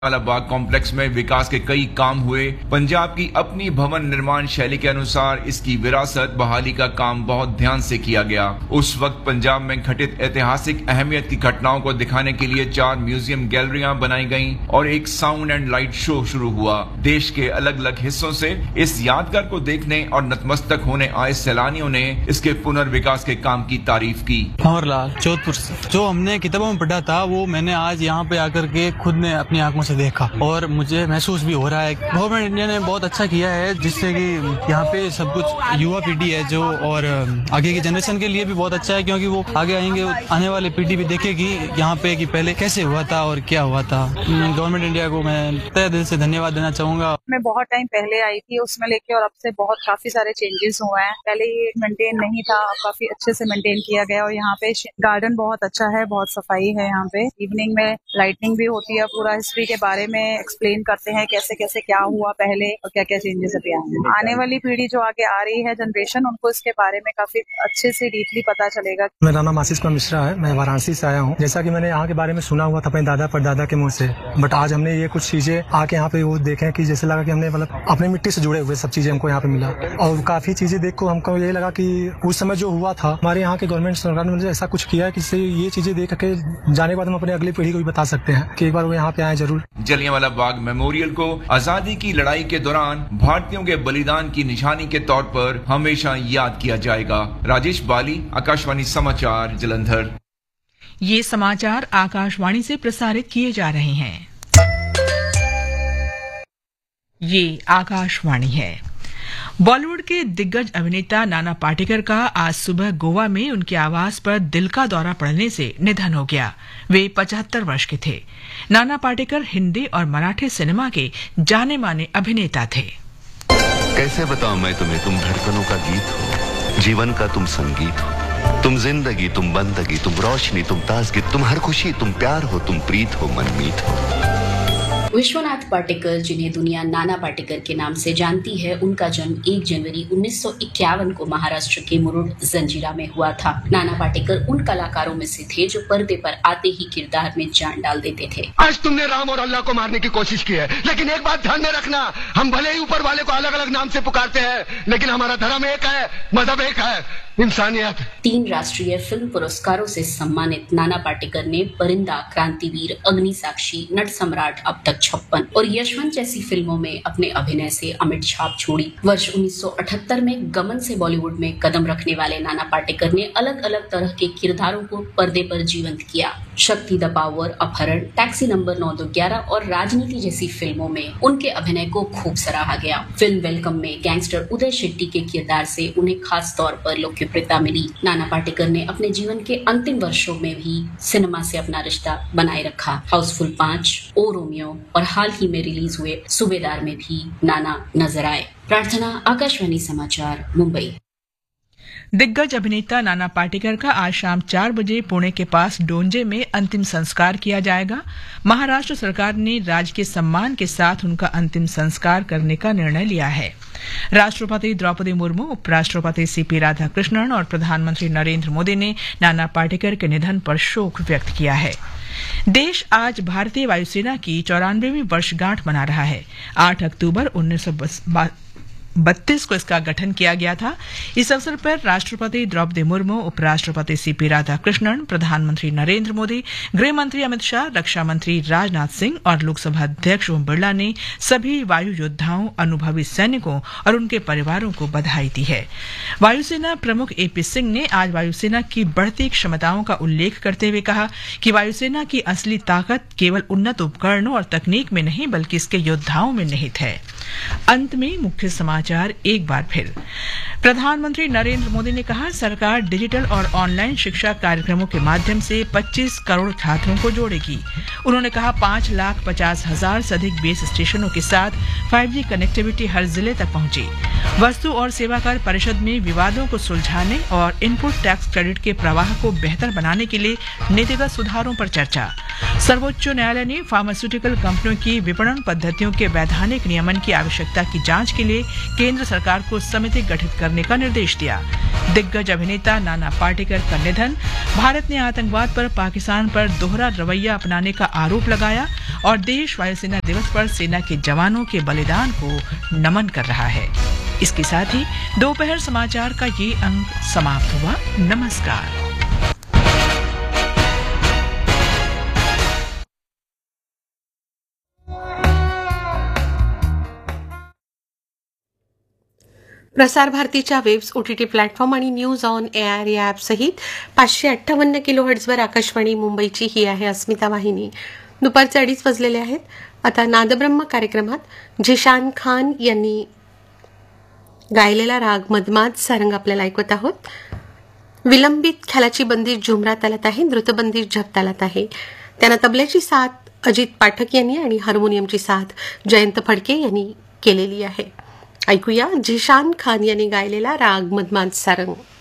वाला बाग कॉम्प्लेक्स में विकास के कई काम हुए। पंजाब की अपनी भवन निर्माण शैली के अनुसार इसकी विरासत बहाली का काम बहुत ध्यान से किया गया। उस वक्त पंजाब में घटित ऐतिहासिक अहमियत की घटनाओं को दिखाने के लिए 4 म्यूजियम गैलरियां बनाई गईं और एक साउंड एंड लाइट शो शुरू हुआ। देश के अलग अलग हिस्सों से इस यादगार को देखने और नतमस्तक होने आए सैलानियों ने इसके पुनर्विकास के काम की तारीफ की। लाल जोधपुर से जो हमने किताबों में पढ़ा था वो मैंने आज यहाँ पे आकर के खुद ने अपनी आंखों से देखा और मुझे महसूस भी हो रहा है। गवर्नमेंट इंडिया ने बहुत अच्छा किया है जिससे कि यहाँ पे सब कुछ युवा पीढ़ी है जो और आगे की जनरेशन के लिए भी बहुत अच्छा है, क्योंकि वो आगे आएंगे, आने वाली पीढ़ी भी देखेगी यहाँ पे कि पहले कैसे हुआ था और क्या हुआ था। गवर्नमेंट इंडिया को मैं तहे दिल से धन्यवाद देना चाहूंगा। मैं बहुत टाइम पहले आई थी, उसमें लेके और अब से काफी सारे चेंजेस हुए हैं। पहले ये मेंटेन नहीं था, काफी अच्छे से मेंटेन किया गया और यहाँ पे गार्डन बहुत अच्छा है, बहुत सफाई है। यहाँ पे इवनिंग में लाइटिंग भी होती है, पूरा हिस्ट्री के बारे में एक्सप्लेन करते हैं कैसे कैसे क्या हुआ पहले और क्या क्या चेंजेस अभी आए। आने वाली पीढ़ी जो आगे आ रही है जनरेशन, उनको इसके बारे में काफी अच्छे से डीपली पता चलेगा। मेरा नाम आशीष मिश्रा है, मैं वाराणसी से आया हूँ। जैसा कि मैंने यहाँ के बारे में सुना हुआ था अपने दादा परदादा के मुंह से, बट आज हमने ये कुछ चीजें आके यहाँ पे वो देखे कि जैसे लगा कि हमने मतलब अपने मिट्टी से जुड़े हुए सब चीजें हमको यहाँ पे मिला और काफी चीजें देख को हमको ये लगा कि उस समय जो हुआ था हमारे यहाँ के गवर्नमेंट सरकार ने ऐसा कुछ किया है कि ये चीजें देख के जाने के बाद हम अपने अगली पीढ़ी को भी बता सकते हैं कि एक बार वो यहाँ पे आए जरूर। जलियांवाला बाग मेमोरियल को आजादी की लड़ाई के दौरान भारतीयों के बलिदान की निशानी के तौर पर हमेशा याद किया जाएगा। राजेश बाली, आकाशवाणी समाचार, जालंधर। ये समाचार आकाशवाणी से प्रसारित किए जा रहे हैं। ये आकाशवाणी है। बॉलीवुड के दिग्गज अभिनेता नाना पाटेकर का आज सुबह गोवा में उनके आवास पर दिल का दौरा पड़ने से निधन हो गया। वे 75 वर्ष के थे। नाना पाटेकर हिंदी और मराठी सिनेमा के जाने माने अभिनेता थे। कैसे बताऊं मैं तुम्हें, तुम धड़कनों का गीत हो, जीवन का तुम संगीत हो, तुम जिंदगी, तुम बंदगी, तुम रोशनी, तुम ताजगी, तुम हर खुशी, तुम प्यार हो, तुम प्रीत हो, मनमीत हो। विश्वनाथ पाटेकर, जिन्हें दुनिया नाना पाटेकर के नाम से जानती है, उनका जन्म 1 जनवरी 1951 को महाराष्ट्र के मुरुड जंजीरा में हुआ था। नाना पाटेकर उन कलाकारों में से थे जो पर्दे पर आते ही किरदार में जान डाल देते थे। आज तुमने राम और अल्लाह को मारने की कोशिश की है, लेकिन एक बात ध्यान में रखना, हम भले ही ऊपर वाले को अलग अलग नाम से पुकारते हैं, लेकिन हमारा धर्म एक है, मजहब एक है, इंसानियत। 3 राष्ट्रीय फिल्म पुरस्कारों से सम्मानित नाना पाटेकर ने परिंदा, क्रांतिवीर, अग्निसाक्षी, नट सम्राट, अब तक 56 और यशवंत जैसी फिल्मों में अपने अभिनय से अमिट छाप छोड़ी। वर्ष 1978 में गमन से बॉलीवुड में कदम रखने वाले नाना पाटेकर ने अलग अलग तरह के किरदारों को पर्दे पर जीवंत किया। शक्ति द पावर, अपहरण, टैक्सी नंबर 9211 और राजनीति जैसी फिल्मों में उनके अभिनय को खूब सराहा गया। फिल्म वेलकम में गैंगस्टर उदय शेट्टी के किरदार से उन्हें खास तौर पर लोकप्रियता मिली। नाना पाटेकर ने अपने जीवन के अंतिम वर्षों में भी सिनेमा से अपना रिश्ता बनाए रखा। हाउसफुल 5, ओ रोमियो और हाल ही में रिलीज हुए सूबेदार में भी नाना नजर आए। प्रार्थना, आकाशवाणी समाचार, मुंबई। दिग्गज अभिनेता नाना पाटेकर का आज शाम 4 बजे पुणे के पास डोंजे में अंतिम संस्कार किया जाएगा। महाराष्ट्र सरकार ने राजकीय सम्मान के साथ उनका अंतिम संस्कार करने का निर्णय लिया है। राष्ट्रपति द्रौपदी मुर्मू, उपराष्ट्रपति सीपी राधाकृष्णन और प्रधानमंत्री नरेंद्र मोदी ने नाना पाटेकर के निधन पर शोक व्यक्त किया है। देश आज भारतीय वायुसेना की 94वीं वर्षगांठ मना रहा है। 8 अक्टूबर 1932 को इसका गठन किया गया था। इस अवसर पर राष्ट्रपति द्रौपदी मुर्मू, उपराष्ट्रपति सीपी राधाकृष्णन, प्रधानमंत्री नरेंद्र मोदी, गृह मंत्री अमित शाह, रक्षा मंत्री राजनाथ सिंह और लोकसभा अध्यक्ष ओम बिरला ने सभी वायु योद्धाओं, अनुभवी सैनिकों और उनके परिवारों को बधाई दी है। वायुसेना प्रमुख एपी सिंह ने आज वायुसेना की बढ़ती क्षमताओं का उल्लेख करते हुए कहा कि वायुसेना की असली ताकत केवल उन्नत उपकरणों और तकनीक में नहीं बल्कि इसके योद्धाओं में निहित है। अंत में मुख्य समाचार एक बार फिर। प्रधानमंत्री नरेंद्र मोदी ने कहा, सरकार डिजिटल और ऑनलाइन शिक्षा कार्यक्रमों के माध्यम से 25 करोड़ छात्रों को जोड़ेगी। उन्होंने कहा, 5,50,000 से अधिक बेस स्टेशनों के साथ 5G कनेक्टिविटी हर जिले तक पहुंची। वस्तु और सेवा कर परिषद में विवादों को सुलझाने और इनपुट टैक्स क्रेडिट के प्रवाह को बेहतर बनाने के लिए नीतिगत सुधारों पर चर्चा। सर्वोच्च न्यायालय ने फार्मास्यूटिकल कंपनियों की विपणन पद्धतियों के वैधानिक नियमन की आवश्यकता की जांच के लिए केंद्र सरकार को समिति गठित करने का निर्देश दिया। दिग्गज अभिनेता नाना पाटेकर का निधन। भारत ने आतंकवाद पर पाकिस्तान पर दोहरा रवैया अपनाने का आरोप लगाया और देश वायुसेना दिवस पर सेना के जवानों के बलिदान को नमन कर रहा है। इसके साथ ही दोपहर समाचार का ये अंक समाप्त हुआ। नमस्कार। प्रसार भारतीच्या वेब्स, OTT प्लॅटफॉर्म आणि न्यूज ऑन एआर या ॲप सहित 558 किलोहर्ट्झवर आकाशवाणी मुंबईची ही आहे अस्मिता वाहिनी। दुपारचे 2:30 वाजलेले आहेत। आता नादब्रह्म कार्यक्रमात झिशान खान यांनी गायलेला राग मदमाद सारंग आपल्याला ऐकवत आहोत। विलंबित ख्यालाची बंदिश झुमरा तालात आहे, द्रुतबंदिश झप तालात आहे। त्यांना तबल्याची साथ अजित पाठक यांनी आणि हार्मोनियमची साथ जयंत फडके यांनी केलेली आहे। ऐकूया झिशान खान यांनी गायलेला राग मदमाद सारंग।